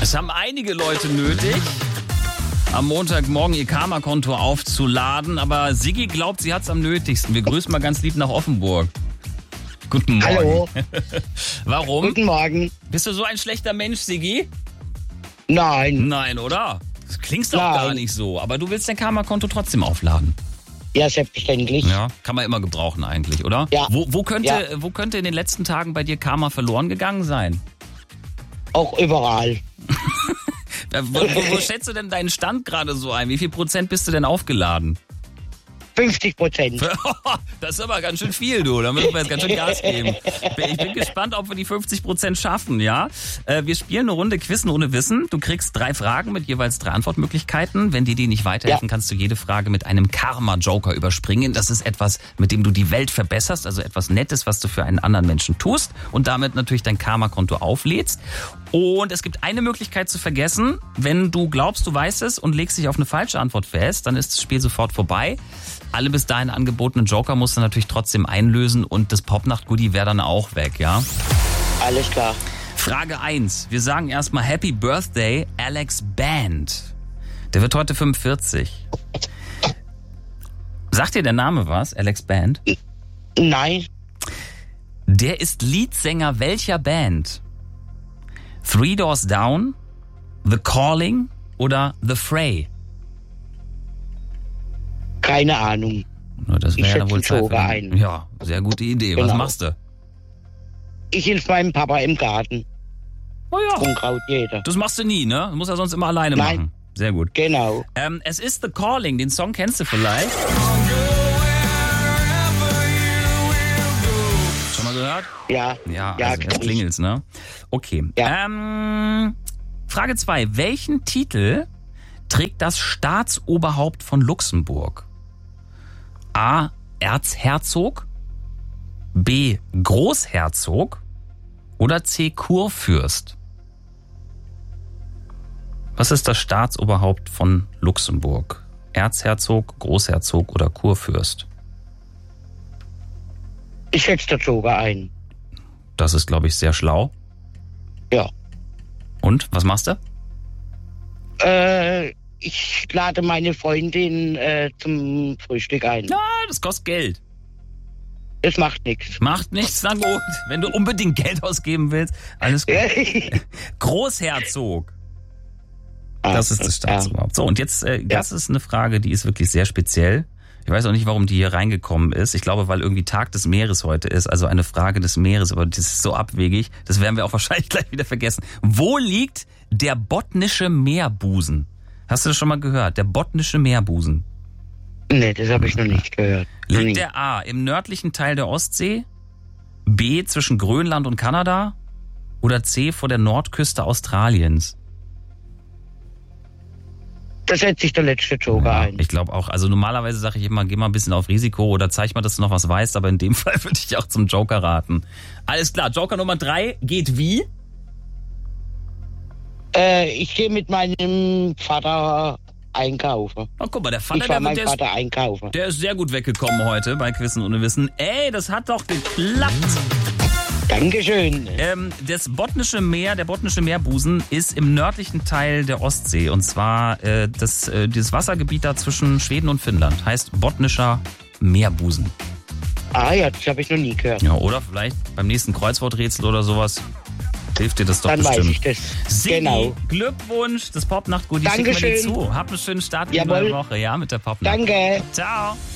Es haben einige Leute nötig, am Montagmorgen ihr Karma-Konto aufzuladen, aber Siggi glaubt, sie hat es am nötigsten. Wir grüßen mal ganz lieb nach Offenburg. Guten Morgen. Hallo. Warum? Guten Morgen. Bist du so ein schlechter Mensch, Siggi? Nein. Nein, oder? Das klingt doch Nein. gar nicht so. Aber du willst dein Karma-Konto trotzdem aufladen. Ja, selbstverständlich. Ja, kann man immer gebrauchen eigentlich, oder? Ja. Wo könnte in den letzten Tagen bei dir Karma verloren gegangen sein? Auch überall. Wo schätzt du denn deinen Stand gerade so ein? Wie viel Prozent bist du denn aufgeladen? 50%. Das ist aber ganz schön viel, du. Da müssen wir jetzt ganz schön Gas geben. Ich bin gespannt, ob wir die 50% schaffen, ja? Wir spielen eine Runde Quizzen ohne Wissen. Du kriegst 3 Fragen mit jeweils 3 Antwortmöglichkeiten. Wenn dir die nicht weiterhelfen, kannst du jede Frage mit einem Karma-Joker überspringen. Das ist etwas, mit dem du die Welt verbesserst, also etwas Nettes, was du für einen anderen Menschen tust und damit natürlich dein Karma-Konto auflädst. Und es gibt eine Möglichkeit zu vergessen. Wenn du glaubst, du weißt es und legst dich auf eine falsche Antwort fest, dann ist das Spiel sofort vorbei. Alle bis dahin angebotenen Joker musst du natürlich trotzdem einlösen und das Popnacht-Goodie wäre dann auch weg, ja? Alles klar. Frage 1. Wir sagen erstmal Happy Birthday, Alex Band. Der wird heute 45. Sagt dir der Name was, Alex Band? Nein. Der ist Leadsänger welcher Band? Three Doors Down, The Calling oder The Fray? Keine Ahnung. Na, das wäre ja wohl Zeit für Joker ein. Ja, sehr gute Idee. Was Genau. machst du? Ich helfe meinem Papa im Garten. Oh ja. Unkraut jeder. Das machst du nie, ne? Du musst ja sonst immer alleine Nein. machen. Sehr gut. Genau. Es ist The Calling, den Song kennst du vielleicht. Schon mal gehört? Ja. Ja, Ja, also jetzt kenn ich. klingelt's, ne? Okay. Ja. Frage 2. Welchen Titel trägt das Staatsoberhaupt von Luxemburg? A. Erzherzog, B. Großherzog oder C. Kurfürst? Was ist das Staatsoberhaupt von Luxemburg? Erzherzog, Großherzog oder Kurfürst? Ich setze der Joker ein. Das ist, glaube ich, sehr schlau. Ja. Und, was machst du? Ich lade meine Freundin zum Frühstück ein. Ja, das kostet Geld. Das macht nichts. Macht nichts, na gut. Wenn du unbedingt Geld ausgeben willst, alles gut. Großherzog. Das ist das Staatsoberhaupt. So, und jetzt, das ist eine Frage, die ist wirklich sehr speziell. Ich weiß auch nicht, warum die hier reingekommen ist. Ich glaube, weil irgendwie Tag des Meeres heute ist, also eine Frage des Meeres, aber das ist so abwegig, das werden wir auch wahrscheinlich gleich wieder vergessen. Wo liegt der Botnische Meerbusen? Hast du das schon mal gehört? Der Botnische Meerbusen. Nee, das habe ich noch nicht gehört. Liegt der A im nördlichen Teil der Ostsee, B zwischen Grönland und Kanada oder C vor der Nordküste Australiens? Da setzt sich der letzte Joker ein. Ich glaube auch, also normalerweise sage ich immer, geh mal ein bisschen auf Risiko oder zeig mal, dass du noch was weißt, aber in dem Fall würde ich auch zum Joker raten. Alles klar, Joker Nummer 3 geht wie? Ich gehe mit meinem Vater einkaufen. Oh, guck mal, der Ich Vater, war mein der Vater einkaufen. ist sehr gut weggekommen heute bei Quizzen ohne Wissen. Ey, das hat doch geklappt. Dankeschön. Das Botnische Meer, der Botnische Meerbusen ist im nördlichen Teil der Ostsee. Und zwar dieses Wassergebiet da zwischen Schweden und Finnland. Heißt Botnischer Meerbusen. Ah ja, das habe ich noch nie gehört. Ja, oder vielleicht beim nächsten Kreuzworträtsel oder sowas. Hilft dir das doch Dann bestimmt. weiß ich das. Siggi, Genau. Glückwunsch, das Popnacht-Goodie schicken wir dir Dankeschön. zu. Hab einen schönen Start in die Jawohl. neue Woche, ja, mit der Popnacht. Danke. Ciao.